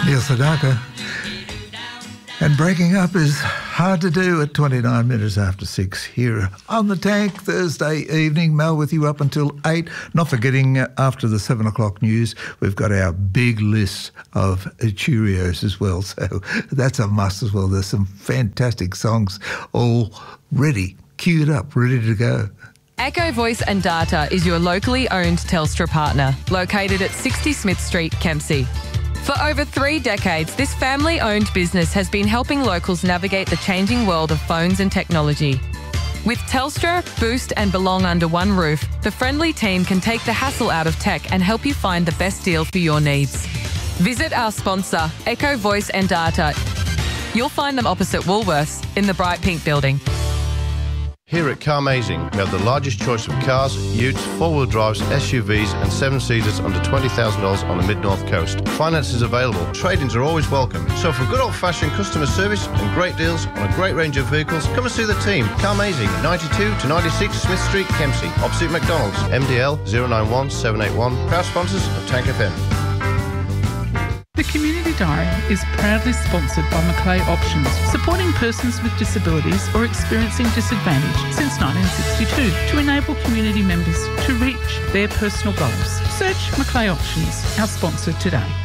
Neil Sedaka. And breaking up is hard to do at 29 minutes after 6 here on The Tank Thursday evening. Mel with you up until 8. Not forgetting after the 7 o'clock news, we've got our big list of Cheerios as well. So that's a must as well. There's some fantastic songs all ready, queued up, ready to go. Echo Voice and Data is your locally owned Telstra partner, located at 60 Smith Street, Kempsey. For over 3 decades, this family-owned business has been helping locals navigate the changing world of phones and technology. With Telstra, Boost and Belong under one roof, the friendly team can take the hassle out of tech and help you find the best deal for your needs. Visit our sponsor, Echo Voice and Data. You'll find them opposite Woolworths in the Bright Pink building. Here at Carmazing, we have the largest choice of cars, utes, four-wheel drives, SUVs and seven-seaters under $20,000 on the Mid-North Coast. Finance is available. Trade-ins are always welcome. So for good old-fashioned customer service and great deals on a great range of vehicles, come and see the team. Carmazing, 92 to 96 Smith Street, Kempsey, opposite McDonald's. MDL 091 781. Proud sponsors of Tank FM. The Community Diary is proudly sponsored by Macleay Options, supporting persons with disabilities or experiencing disadvantage since 1962 to enable community members to reach their personal goals. Search Macleay Options, our sponsor today.